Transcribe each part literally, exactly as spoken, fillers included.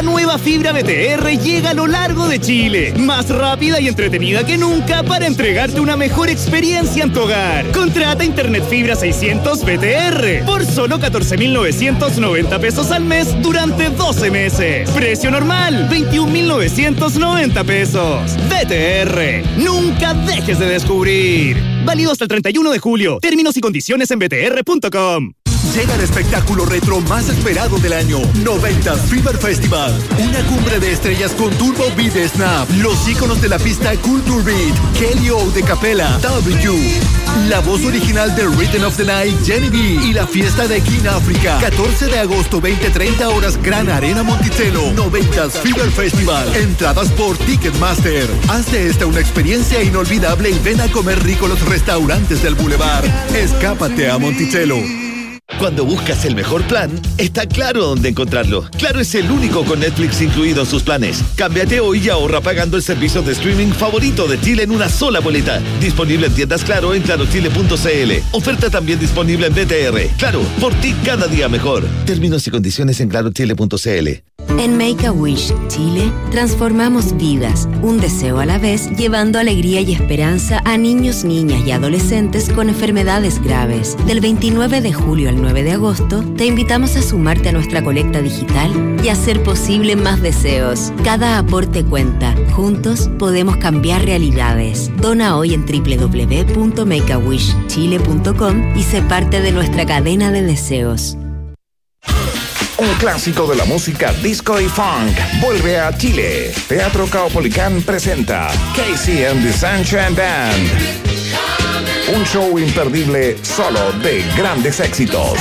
La nueva fibra B T R llega a lo largo de Chile, más rápida y entretenida que nunca para entregarte una mejor experiencia en tu hogar. Contrata Internet Fibra seiscientos B T R por solo catorce mil novecientos noventa pesos al mes durante doce meses. Precio normal, veintiún mil novecientos noventa pesos. B T R, nunca dejes de descubrir. Válido hasta el treinta y uno de julio. Términos y condiciones en b t r punto com. Llega el espectáculo retro más esperado del año, noventas Fever Festival. Una cumbre de estrellas con Turbo Beat de Snap, los íconos de la pista Culture Beat, Kelly O de Capella, W, la voz original de Rhythm of the Night, Jenny B, y la fiesta de King África. catorce de agosto, veinte treinta horas, Gran Arena Monticello. noventas Fever Festival. Entradas por Ticketmaster. Haz de esta una experiencia inolvidable y ven a comer rico los restaurantes del Boulevard. Escápate a Monticello. Cuando buscas el mejor plan, está claro dónde encontrarlo. Claro es el único con Netflix incluido en sus planes. Cámbiate hoy y ahorra pagando el servicio de streaming favorito de Chile en una sola boleta. Disponible en tiendas Claro en claro chile punto c l. Oferta también disponible en B T R. Claro, por ti cada día mejor. Términos y condiciones en claro chile punto c l. En Make-A-Wish Chile, transformamos vidas, un deseo a la vez, llevando alegría y esperanza a niños, niñas y adolescentes con enfermedades graves. Del veintinueve de julio al nueve de agosto, te invitamos a sumarte a nuestra colecta digital y hacer posible más deseos. Cada aporte cuenta. Juntos podemos cambiar realidades. Dona hoy en doble u doble u doble u punto make a wish chile punto com y sé parte de nuestra cadena de deseos. Un clásico de la música disco y funk vuelve a Chile. Teatro Caupolicán presenta Casey and the Sunshine Band. Un show imperdible solo de grandes éxitos.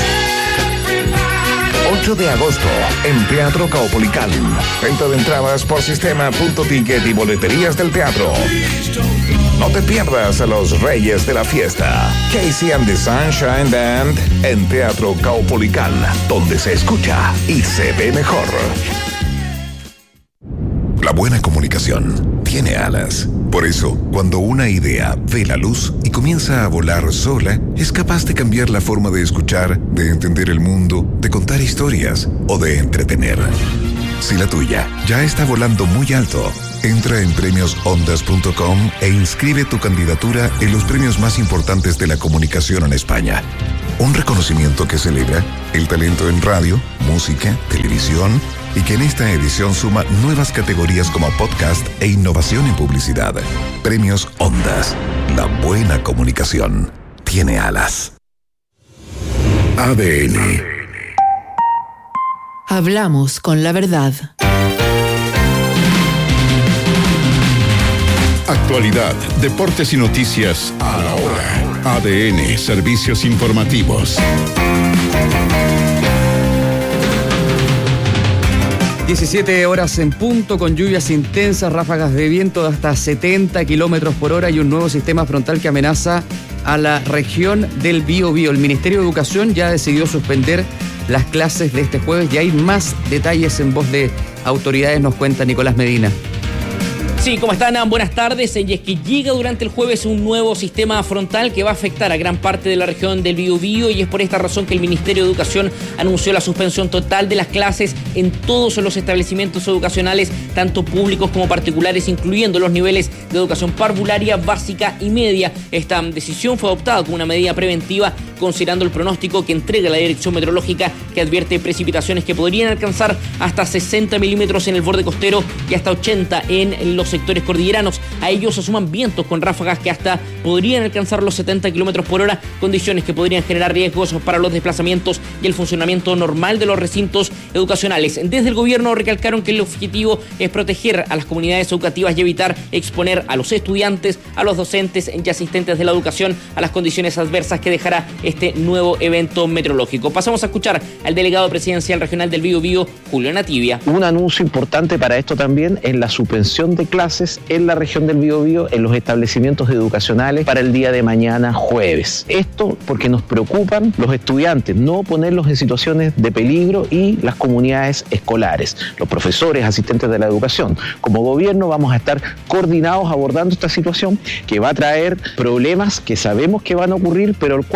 ocho de agosto en Teatro Caupolicán. Venta de entradas por sistema punto ticket y boleterías del teatro. No te pierdas a los reyes de la fiesta. Casey and the Sunshine Band en Teatro Caupolicán, donde se escucha y se ve mejor. La buena comunicación tiene alas. Por eso, cuando una idea ve la luz y comienza a volar sola, es capaz de cambiar la forma de escuchar, de entender el mundo, de contar historias o de entretener. Si la tuya ya está volando muy alto, entra en premios ondas punto com e inscribe tu candidatura en los premios más importantes de la comunicación en España. Un reconocimiento que celebra el talento en radio, música, televisión y que en esta edición suma nuevas categorías como podcast e innovación en publicidad. Premios Ondas. La buena comunicación tiene alas. A D N. Hablamos con la verdad. Actualidad, deportes y noticias a la hora. A D N, servicios informativos. diecisiete horas en punto, con lluvias intensas, ráfagas de viento de hasta setenta kilómetros por hora y un nuevo sistema frontal que amenaza a la región del Biobío. El Ministerio de Educación ya decidió suspender las clases de este jueves y hay más detalles en voz de autoridades, nos cuenta Nicolás Medina. Sí, ¿cómo están? Buenas tardes. Y es que llega durante el jueves un nuevo sistema frontal que va a afectar a gran parte de la región del Biobío y es por esta razón que el Ministerio de Educación anunció la suspensión total de las clases en todos los establecimientos educacionales, tanto públicos como particulares, incluyendo los niveles de educación parvularia, básica y media. Esta decisión fue adoptada como una medida preventiva considerando el pronóstico que entrega la Dirección Meteorológica, que advierte precipitaciones que podrían alcanzar hasta sesenta milímetros en el borde costero y hasta ochenta en los sectores cordilleranos. A ellos se suman vientos con ráfagas que hasta podrían alcanzar los setenta kilómetros por hora, condiciones que podrían generar riesgos para los desplazamientos y el funcionamiento normal de los recintos educacionales. Desde el gobierno recalcaron que el objetivo es proteger a las comunidades educativas y evitar exponer a los estudiantes, a los docentes y asistentes de la educación a las condiciones adversas que dejará este nuevo evento meteorológico. Pasamos a escuchar al delegado presidencial regional del Biobío, Julio Nativia. Un anuncio importante para esto también es la suspensión de clases en la región del Biobío en los establecimientos educacionales para el día de mañana jueves. Esto porque nos preocupan los estudiantes, no ponerlos en situaciones de peligro y las comunidades escolares, los profesores, asistentes de la educación. Como gobierno vamos a estar coordinados abordando esta situación que va a traer problemas que sabemos que van a ocurrir, pero los cuales estamos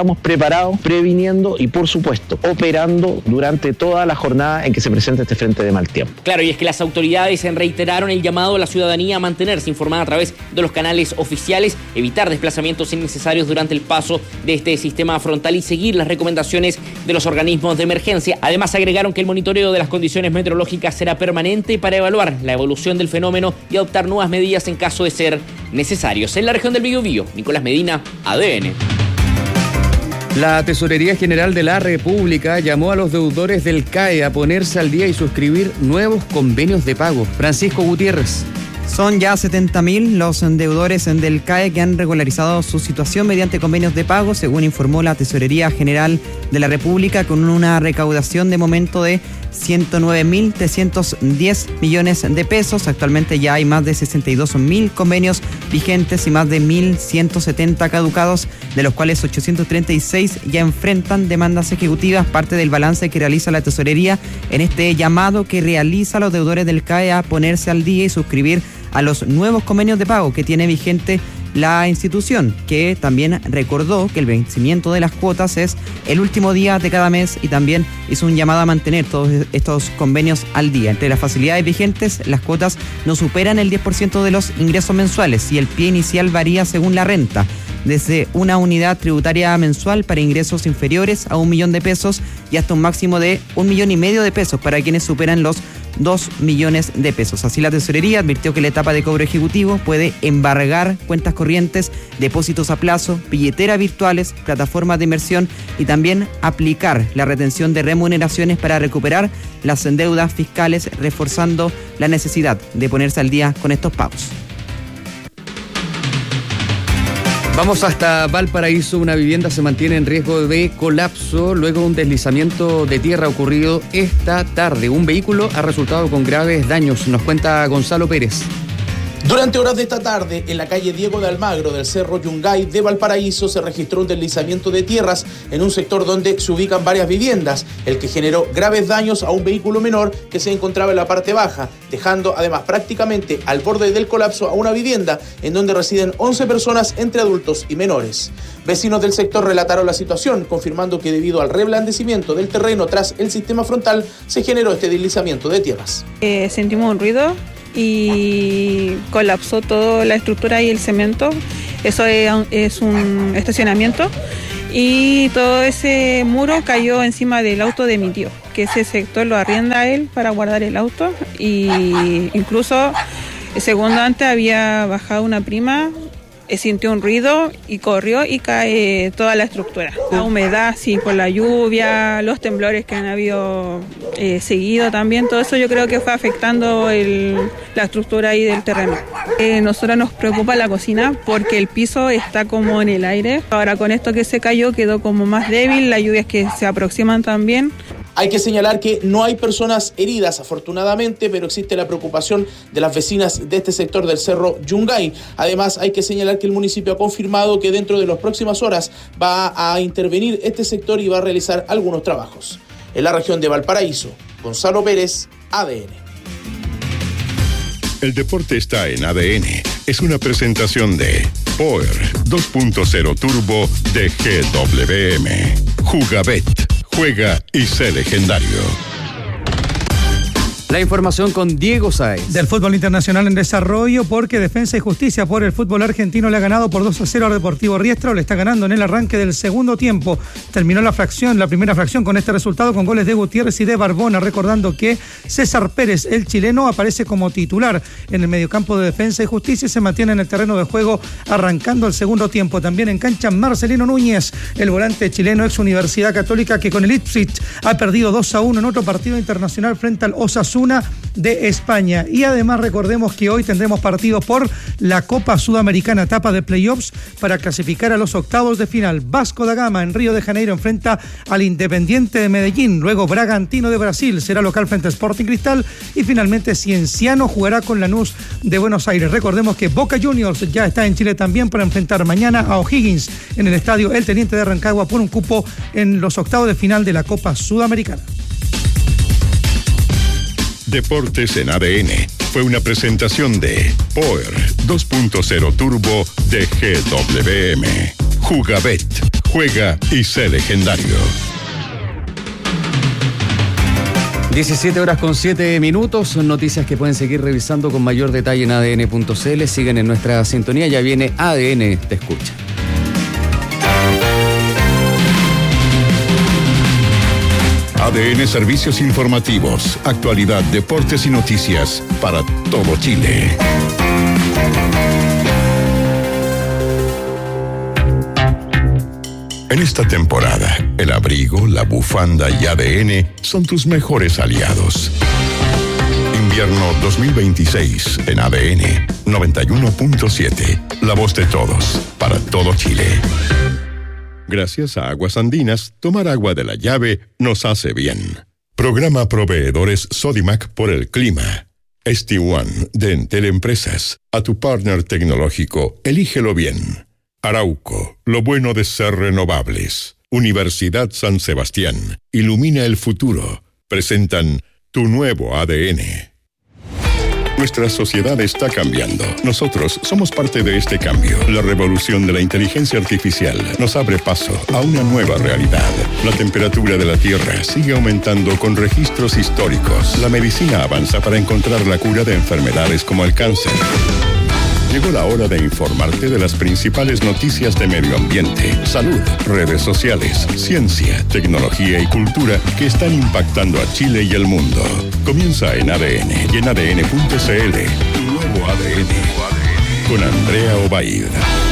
estamos preparados, previniendo y, por supuesto, operando durante toda la jornada en que se presente este frente de mal tiempo. Claro, y es que las autoridades reiteraron el llamado a la ciudadanía a mantenerse informada a través de los canales oficiales, evitar desplazamientos innecesarios durante el paso de este sistema frontal y seguir las recomendaciones de los organismos de emergencia. Además, agregaron que el monitoreo de las condiciones meteorológicas será permanente para evaluar la evolución del fenómeno y adoptar nuevas medidas en caso de ser necesarios. En la región del Biobío, Nicolás Medina, A D N. La Tesorería General de la República llamó a los deudores del C A E a ponerse al día y suscribir nuevos convenios de pago. Francisco Gutiérrez. Son ya setenta mil los deudores del C A E que han regularizado su situación mediante convenios de pago, según informó la Tesorería General de la República, con una recaudación de momento de ciento nueve mil trescientos diez millones de pesos. Actualmente ya hay más de sesenta y dos mil convenios vigentes y más de mil ciento setenta caducados, de los cuales ochocientos treinta y seis ya enfrentan demandas ejecutivas, parte del balance que realiza la Tesorería en este llamado que realiza a los deudores del C A E a ponerse al día y suscribir a los nuevos convenios de pago que tiene vigente la institución, que también recordó que el vencimiento de las cuotas es el último día de cada mes y también hizo un llamado a mantener todos estos convenios al día. Entre las facilidades vigentes, las cuotas no superan el diez por ciento de los ingresos mensuales y el pie inicial varía según la renta, desde una unidad tributaria mensual para ingresos inferiores a un millón de pesos y hasta un máximo de un millón y medio de pesos para quienes superan los dos millones de pesos. Así, la Tesorería advirtió que la etapa de cobro ejecutivo puede embargar cuentas corrientes, depósitos a plazo, billeteras virtuales, plataformas de inversión y también aplicar la retención de remuneraciones para recuperar las deudas fiscales, reforzando la necesidad de ponerse al día con estos pagos. Vamos hasta Valparaíso. Una vivienda se mantiene en riesgo de colapso luego de un deslizamiento de tierra ocurrido esta tarde. Un vehículo ha resultado con graves daños. Nos cuenta Gonzalo Pérez. Durante horas de esta tarde, en la calle Diego de Almagro del Cerro Yungay de Valparaíso, se registró un deslizamiento de tierras en un sector donde se ubican varias viviendas, el que generó graves daños a un vehículo menor que se encontraba en la parte baja, dejando además prácticamente al borde del colapso a una vivienda en donde residen once personas entre adultos y menores. Vecinos del sector relataron la situación, confirmando que debido al reblandecimiento del terreno tras el sistema frontal, se generó este deslizamiento de tierras. Eh, sentimos un ruido y colapsó toda la estructura y el cemento. Eso es, es un estacionamiento y todo ese muro cayó encima del auto de mi tío, que ese sector lo arrienda a él para guardar el auto, y incluso segundo antes había bajado una prima, sintió un ruido y corrió y cae toda la estructura. La humedad, sí, por la lluvia, los temblores que han habido eh, seguido también, todo eso yo creo que fue afectando el, la estructura ahí del terreno. Eh, nosotros nos preocupa la cocina porque el piso está como en el aire. Ahora con esto que se cayó quedó como más débil, las lluvias que se aproximan también. Hay que señalar que no hay personas heridas, afortunadamente, pero existe la preocupación de las vecinas de este sector del Cerro Yungay. Además, hay que señalar que el municipio ha confirmado que dentro de las próximas horas va a intervenir este sector y va a realizar algunos trabajos. En la región de Valparaíso, Gonzalo Pérez, A D N. El deporte está en A D N. Es una presentación de Power dos punto cero Turbo de G W M. Jugabet. Juega y sé legendario. La información con Diego Sáez. Del fútbol internacional en desarrollo, porque Defensa y Justicia por el fútbol argentino le ha ganado por dos a cero al Deportivo Riestra, o le está ganando en el arranque del segundo tiempo. Terminó la fracción, la primera fracción con este resultado, con goles de Gutiérrez y de Barbona, recordando que César Pérez, el chileno, aparece como titular en el mediocampo de Defensa y Justicia y se mantiene en el terreno de juego arrancando el segundo tiempo. También en cancha Marcelino Núñez, el volante chileno ex Universidad Católica, que con el Ipswich ha perdido dos a uno en otro partido internacional frente al Osasuna de España. Y además recordemos que hoy tendremos partidos por la Copa Sudamericana, etapa de playoffs para clasificar a los octavos de final. Vasco da Gama en Río de Janeiro enfrenta al Independiente de Medellín, luego Bragantino de Brasil será local frente a Sporting Cristal y finalmente Cienciano jugará con Lanús de Buenos Aires. Recordemos que Boca Juniors ya está en Chile también para enfrentar mañana a O'Higgins en el estadio El Teniente de Rancagua por un cupo en los octavos de final de la Copa Sudamericana. Deportes en A D N fue una presentación de Power dos punto cero Turbo de G W M. Jugabet. Juega y sé legendario. diecisiete horas con siete minutos, son noticias que pueden seguir revisando con mayor detalle en A D N punto C L. Siguen en nuestra sintonía, ya viene A D N Te Escucha. A D N Servicios Informativos, actualidad, deportes y noticias para todo Chile. En esta temporada, el abrigo, la bufanda y A D N son tus mejores aliados. Invierno dos mil veintiséis en A D N noventa y uno punto siete. La voz de todos, para todo Chile. Gracias a Aguas Andinas, tomar agua de la llave nos hace bien. Programa Proveedores Sodimac por el clima. S T One de Entel Empresas. A tu partner tecnológico, elígelo bien. Arauco, lo bueno de ser renovables. Universidad San Sebastián, ilumina el futuro. Presentan tu nuevo A D N. Nuestra sociedad está cambiando. Nosotros somos parte de este cambio. La revolución de la inteligencia artificial nos abre paso a una nueva realidad. La temperatura de la Tierra sigue aumentando con registros históricos. La medicina avanza para encontrar la cura de enfermedades como el cáncer. Llegó la hora de informarte de las principales noticias de medio ambiente, salud, redes sociales, ciencia, tecnología y cultura que están impactando a Chile y el mundo. Comienza en A D N y en A D N punto C L, tu nuevo A D N, con Andrea Obaid.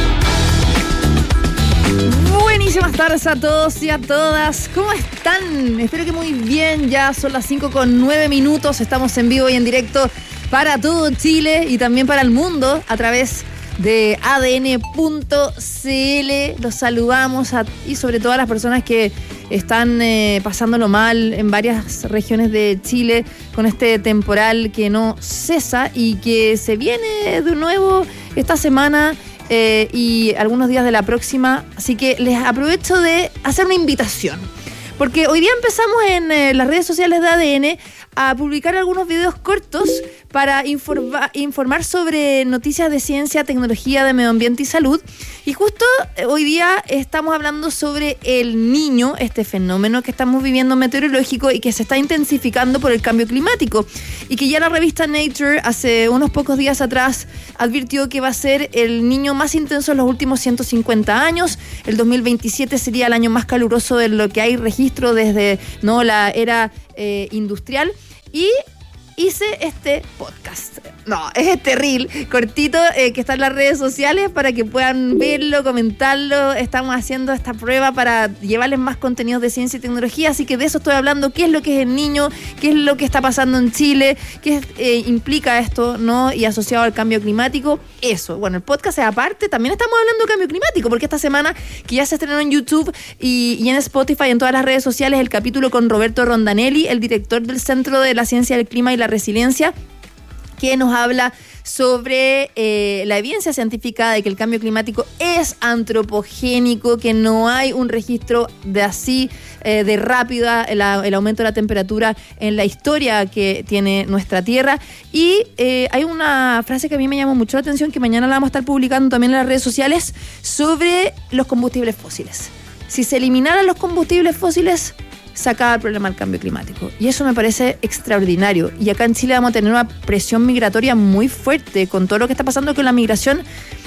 Buenísimas tardes a todos y a todas. ¿Cómo están? Espero que muy bien. Ya son las cinco con nueve minutos. Estamos en vivo y en directo para todo Chile y también para el mundo a través de A D N punto C L. Los saludamos a, y sobre todo a las personas que están eh, pasándolo mal en varias regiones de Chile con este temporal que no cesa y que se viene de nuevo esta semana eh, y algunos días de la próxima. Así que les aprovecho de hacer una invitación. Porque hoy día empezamos en eh, las redes sociales de A D N a publicar algunos videos cortos para informa, informar sobre noticias de ciencia, tecnología, de medio ambiente y salud. Y justo hoy día estamos hablando sobre el Niño, este fenómeno que estamos viviendo meteorológico y que se está intensificando por el cambio climático. Y que ya la revista Nature hace unos pocos días atrás advirtió que va a ser el Niño más intenso en los últimos ciento cincuenta años. El dos mil veintisiete sería el año más caluroso de lo que hay registro desde no la era eh, industrial. Y hice este podcast. No, es este reel cortito eh, que está en las redes sociales para que puedan verlo, comentarlo. Estamos haciendo esta prueba para llevarles más contenidos de ciencia y tecnología, así que de eso estoy hablando. ¿Qué es lo que es el Niño? ¿Qué es lo que está pasando en Chile? ¿Qué eh, implica esto, no? Y asociado al cambio climático. Eso. Bueno, el podcast es aparte. También estamos hablando de cambio climático, porque esta semana que ya se estrenó en YouTube y, y en Spotify, en todas las redes sociales, el capítulo con Roberto Rondanelli, el director del Centro de la Ciencia del Clima y la Resiliencia, que nos habla sobre eh, la evidencia científica de que el cambio climático es antropogénico, que no hay un registro de así, eh, de rápida el, el aumento de la temperatura en la historia que tiene nuestra Tierra. Y eh, hay una frase que a mí me llamó mucho la atención, que mañana la vamos a estar publicando también en las redes sociales, sobre los combustibles fósiles. Si se eliminaran los combustibles fósiles, se acaba el problema del cambio climático. Y eso me parece extraordinario. Y acá en Chile vamos a tener una presión migratoria muy fuerte con todo lo que está pasando con la migración.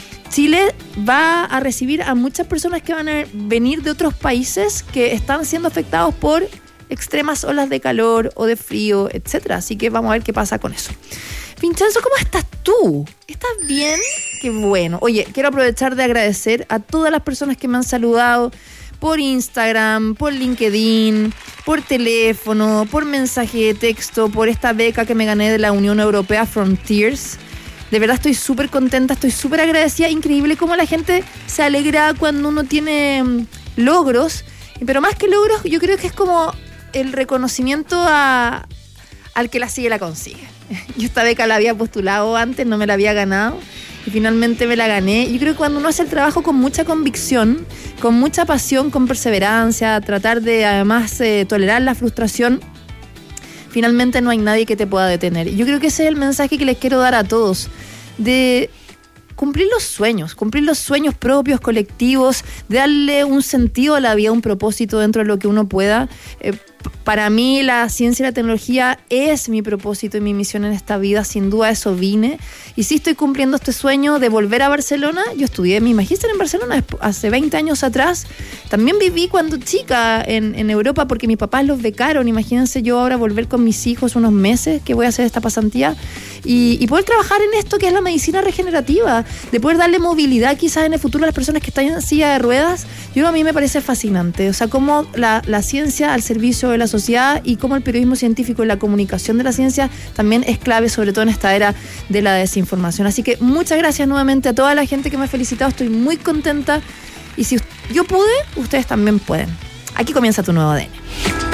Chile va a recibir a muchas personas que van a venir de otros países que están siendo afectados por extremas olas de calor o de frío, etcétera. Así que vamos a ver qué pasa con eso. Vincenzo, ¿cómo estás tú? ¿Estás bien? Qué bueno. Oye, quiero aprovechar de agradecer a todas las personas que me han saludado por Instagram, por LinkedIn, por teléfono, por mensaje de texto, por esta beca que me gané de la Unión Europea Frontiers. De verdad estoy súper contenta, estoy súper agradecida. Increíble cómo la gente se alegra cuando uno tiene um, logros. Pero más que logros, yo creo que es como el reconocimiento a, al que la sigue la consigue. Yo esta beca la había postulado antes, no me la había ganado. Y finalmente me la gané. Yo creo que cuando uno hace el trabajo con mucha convicción, con mucha pasión, con perseverancia, tratar de además eh, tolerar la frustración, finalmente no hay nadie que te pueda detener. Y yo creo que ese es el mensaje que les quiero dar a todos, de cumplir los sueños, cumplir los sueños propios, colectivos, de darle un sentido a la vida, un propósito dentro de lo que uno pueda. Eh, para mí la ciencia y la tecnología es mi propósito y mi misión en esta vida, sin duda eso vine. Y sí estoy cumpliendo este sueño de volver a Barcelona. Yo estudié mi magíster en Barcelona hace veinte años atrás. También viví cuando chica en, en Europa porque mis papás los becaron. Imagínense yo ahora volver con mis hijos unos meses que voy a hacer esta pasantía y, y poder trabajar en esto que es la medicina regenerativa, de poder darle movilidad quizás en el futuro a las personas que están en silla de ruedas. Yo a mí me parece fascinante, o sea, cómo la, la ciencia al servicio de la sociedad y cómo el periodismo científico y la comunicación de la ciencia también es clave, sobre todo en esta era de la desinformación. Así que muchas gracias nuevamente a toda la gente que me ha felicitado, estoy muy contenta y si yo pude, ustedes también pueden. Aquí comienza tu nuevo A D N.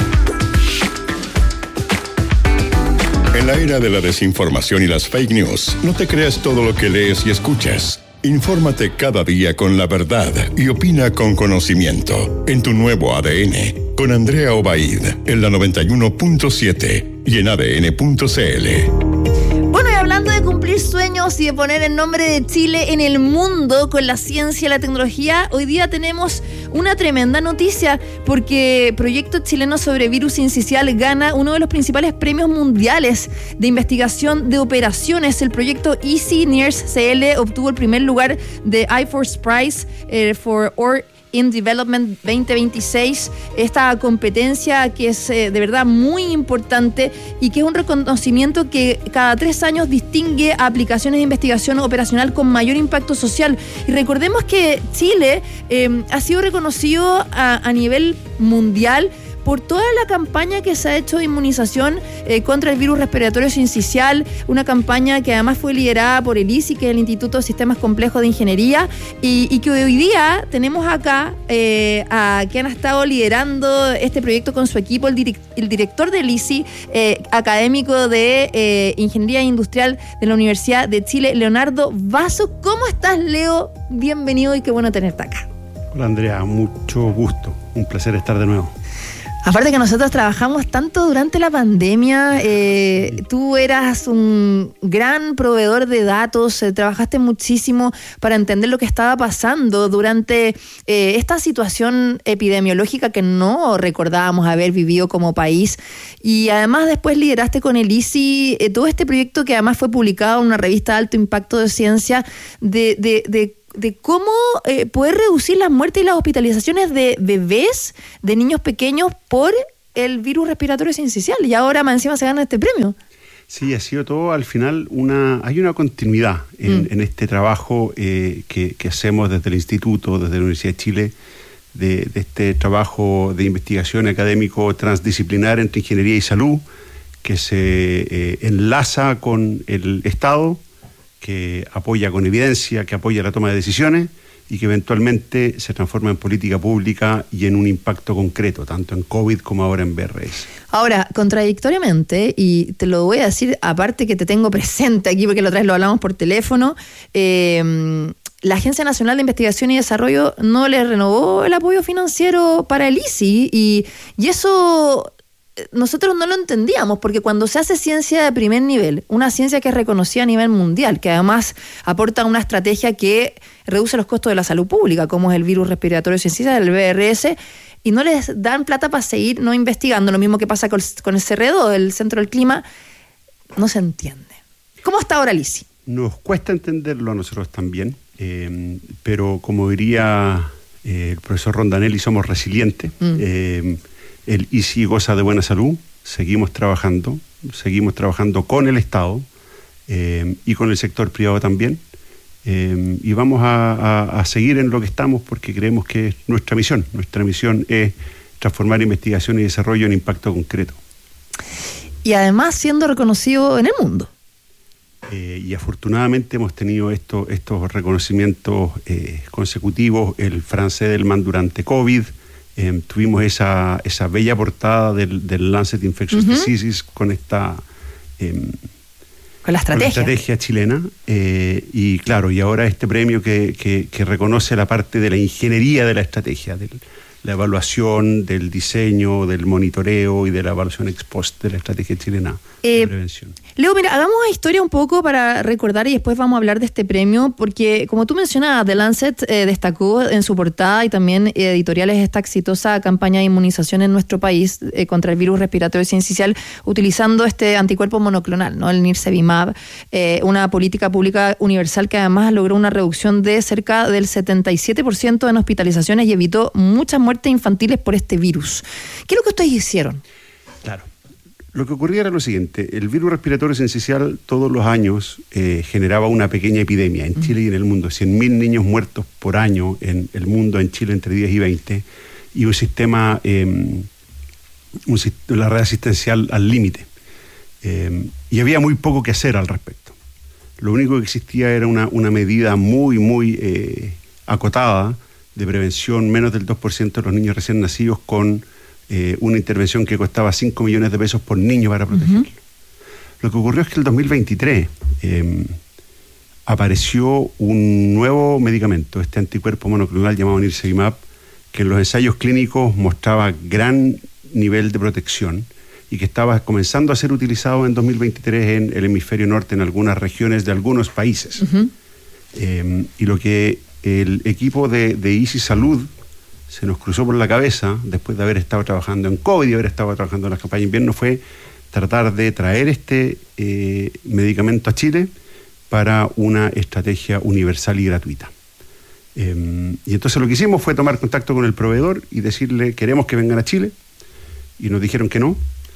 En la era de la desinformación y las fake news, no te creas todo lo que lees y escuchas. Infórmate cada día con la verdad y opina con conocimiento en tu nuevo A D N con Andrea Obaid en la noventa y uno punto siete y en A D N punto C L. Bueno, y hablando de cumplir sueños y de poner el nombre de Chile en el mundo con la ciencia y la tecnología, hoy día tenemos una tremenda noticia porque Proyecto Chileno sobre Virus Sincicial gana uno de los principales premios mundiales de investigación de operaciones. El proyecto Easy Nears C L obtuvo el primer lugar de iForce Prize eh, for Or in Development veinte veintiséis, esta competencia que es eh, de verdad muy importante y que es un reconocimiento que cada tres años distingue a aplicaciones de investigación operacional con mayor impacto social. Y recordemos que Chile eh, ha sido reconocido a, a nivel mundial por toda la campaña que se ha hecho de inmunización eh, contra el virus respiratorio sincicial, una campaña que además fue liderada por el I C I, que es el Instituto de Sistemas Complejos de Ingeniería, y, y que hoy día tenemos acá eh, a quien ha estado liderando este proyecto con su equipo, el, direct, el director del I C I, eh, académico de eh, Ingeniería Industrial de la Universidad de Chile, Leonardo Vaso. ¿Cómo estás, Leo? Bienvenido y qué bueno tenerte acá. Hola, Andrea, mucho gusto, un placer estar de nuevo. Aparte que nosotros trabajamos tanto durante la pandemia, eh, tú eras un gran proveedor de datos, eh, trabajaste muchísimo para entender lo que estaba pasando durante eh, esta situación epidemiológica que no recordábamos haber vivido como país, y además después lideraste con el I C I eh, todo este proyecto que además fue publicado en una revista de alto impacto de ciencia de, de, de de cómo eh, poder reducir las muertes y las hospitalizaciones de bebés, de niños pequeños por el virus respiratorio sincicial, y ahora más encima se gana este premio. Sí, ha sido todo al final una... Hay una continuidad en, mm. en este trabajo eh, que, que hacemos desde el Instituto, desde la Universidad de Chile, de, de este trabajo de investigación académico transdisciplinar entre ingeniería y salud, que se eh, enlaza con el Estado, que apoya con evidencia, que apoya la toma de decisiones y que eventualmente se transforma en política pública y en un impacto concreto, tanto en COVID como ahora en B R S. Ahora, contradictoriamente, y te lo voy a decir, aparte que te tengo presente aquí porque la otra vez lo hablamos por teléfono, eh, la Agencia Nacional de Investigación y Desarrollo no le renovó el apoyo financiero para el I C I, y, y eso... nosotros no lo entendíamos, porque cuando se hace ciencia de primer nivel, una ciencia que es reconocida a nivel mundial, que además aporta una estrategia que reduce los costos de la salud pública, como es el virus respiratorio sincicial, el B R S, y no les dan plata para seguir no investigando, lo mismo que pasa con el, con el C R dos, el Centro del Clima, no se entiende. ¿Cómo está ahora el I C I? Nos cuesta entenderlo a nosotros también, eh, pero como diría eh, el profesor Rondanelli, somos resilientes. Mm. Eh, El I C I goza de buena salud, seguimos trabajando, seguimos trabajando con el Estado eh, y con el sector privado también, eh, y vamos a, a, a seguir en lo que estamos porque creemos que es nuestra misión. Nuestra misión es transformar investigación y desarrollo en impacto concreto. Y además siendo reconocido en el mundo. Eh, y afortunadamente hemos tenido esto, estos reconocimientos eh, consecutivos, el francés del man durante COVID. Eh, tuvimos esa, esa bella portada del, del Lancet Infectious uh-huh. Diseases con esta eh, con la estrategia, con la estrategia chilena, eh, y claro, y ahora este premio que, que, que reconoce la parte de la ingeniería de la estrategia, de la evaluación del diseño, del monitoreo y de la evaluación ex post de la estrategia chilena Eh, de prevención. Leo, mira, hagamos historia un poco para recordar y después vamos a hablar de este premio, porque como tú mencionabas, The Lancet eh, destacó en su portada y también eh, editoriales esta exitosa campaña de inmunización en nuestro país eh, contra el virus respiratorio sincicial utilizando este anticuerpo monoclonal, ¿no? El Nirsevimab, eh, una política pública universal que además logró una reducción de cerca del setenta y siete por ciento en hospitalizaciones y evitó muchas muertes infantiles por este virus. ¿Qué es lo que ustedes hicieron? Claro. Lo que ocurría era lo siguiente: el virus respiratorio sincicial todos los años eh, generaba una pequeña epidemia en Chile y en el mundo. cien mil niños muertos por año en el mundo, en Chile entre diez y veinte, y un sistema, eh, un, la red asistencial al límite. Eh, y había muy poco que hacer al respecto. Lo único que existía era una, una medida muy, muy eh, acotada de prevención, menos del dos por ciento de los niños recién nacidos con Eh, una intervención que costaba cinco millones de pesos por niño para protegerlo. Uh-huh. Lo que ocurrió es que en el dos mil veintitrés eh, apareció un nuevo medicamento, este anticuerpo monoclonal llamado Nirsevimab, que en los ensayos clínicos mostraba gran nivel de protección y que estaba comenzando a ser utilizado en dos mil veintitrés en el hemisferio norte, en algunas regiones de algunos países. Uh-huh. Eh, y lo que el equipo de, de Easy Salud se nos cruzó por la cabeza, después de haber estado trabajando en COVID y haber estado trabajando en las campañas de invierno, fue tratar de traer este eh, medicamento a Chile para una estrategia universal y gratuita. Eh, y entonces lo que hicimos fue tomar contacto con el proveedor y decirle: queremos que vengan a Chile, y nos dijeron que no,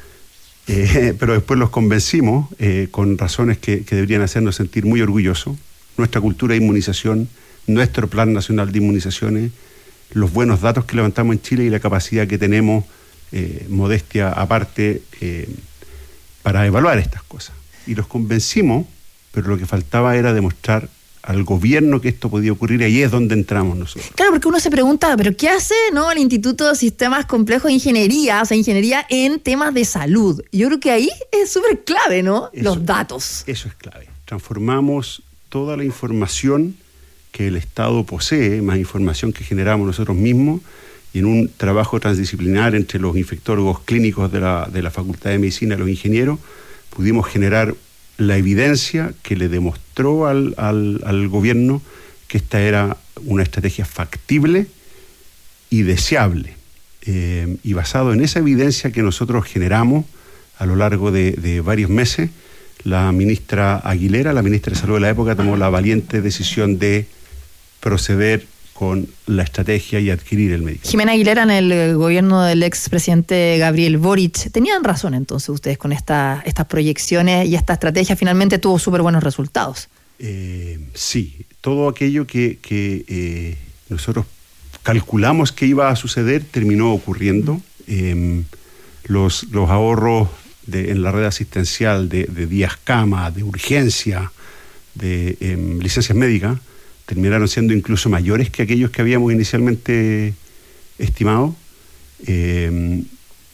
eh, pero después los convencimos eh, con razones que, que deberían hacernos sentir muy orgullosos: nuestra cultura de inmunización, nuestro plan nacional de inmunizaciones, los buenos datos que levantamos en Chile y la capacidad que tenemos, eh, modestia aparte, eh, para evaluar estas cosas. Y los convencimos, pero lo que faltaba era demostrar al gobierno que esto podía ocurrir, y ahí es donde entramos nosotros. Claro, porque uno se pregunta, ¿pero qué hace, no, el Instituto de Sistemas Complejos de Ingeniería, o sea, ingeniería en temas de salud? Yo creo que ahí es súper clave, ¿no? Eso, los datos. Eso es clave. Transformamos toda la información que el Estado posee, más información que generamos nosotros mismos, y en un trabajo transdisciplinar entre los infectólogos clínicos de la, de la Facultad de Medicina y los ingenieros, pudimos generar la evidencia que le demostró al, al, al gobierno que esta era una estrategia factible y deseable. Eh, y basado en esa evidencia que nosotros generamos a lo largo de, de varios meses, la ministra Aguilera, la ministra de Salud de la época, tomó la valiente decisión de proceder con la estrategia y adquirir el medicamento. Jimena Aguilera, en el gobierno del expresidente Gabriel Boric, ¿tenían razón entonces ustedes con esta, estas proyecciones y esta estrategia? Finalmente tuvo súper buenos resultados. Eh, sí, todo aquello que, que eh, nosotros calculamos que iba a suceder terminó ocurriendo. Eh, los, los ahorros de, en la red asistencial de, de días cama, de urgencia, de eh, licencias médicas, terminaron siendo incluso mayores que aquellos que habíamos inicialmente estimado. Eh,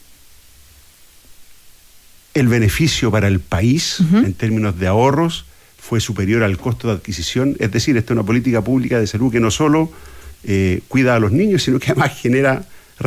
el beneficio para el país, uh-huh, en términos de ahorros, fue superior al costo de adquisición. Es decir, esta es una política pública de salud que no solo eh, cuida a los niños, sino que además genera